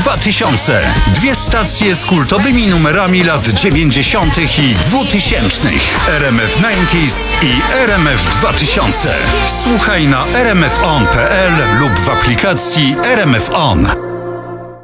2000. Dwie stacje z kultowymi numerami lat 90. i 2000. RMF 90s i RMF 2000. Słuchaj na rmfon.pl lub w aplikacji RMF On.